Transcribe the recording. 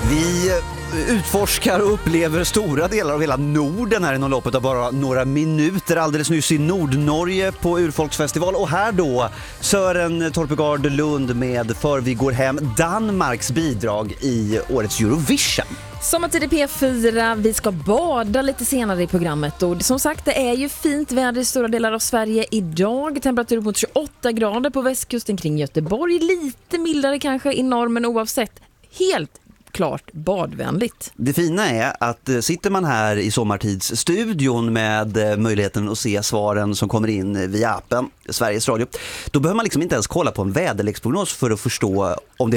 Vi utforskar och upplever stora delar av hela Norden här inom loppet av bara några minuter. Alldeles nyss i Nordnorge på Urfolksfestival, och här då Søren Torpegaard Lund med För vi går hem, Danmarks bidrag i årets Eurovision. Sommartid i P4, vi ska bada lite senare i programmet och som sagt det är ju fint väder i stora delar av Sverige idag. Temperatur mot 28 grader på västkusten kring Göteborg, lite mildare kanske i norr, men oavsett helt klart badvänligt. Det fina är att sitter man här i sommartidsstudion med möjligheten att se svaren som kommer in via appen Sveriges Radio, då behöver man liksom inte ens kolla på en väderleksprognos för att förstå om det